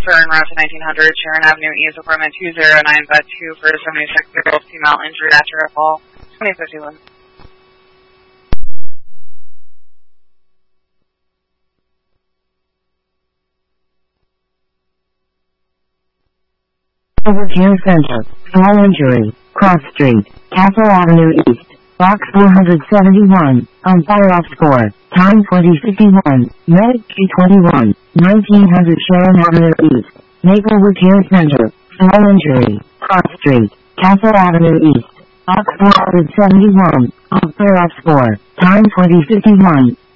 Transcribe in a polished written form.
Burn Road to 1900, Sharon Avenue East, apartment 209, bed 2 for a 76-year-old female injured after a fall. 2051. Care Center, Fall Injury, Cross Street, Castle Avenue East, Box 471, on fire off score, time 2051, Medic G21, 1900 Sharon Avenue East, Maplewood Care Center, Fall Injury, Cross Street, Castle Avenue East, Box 471, on fire off score, time 2051.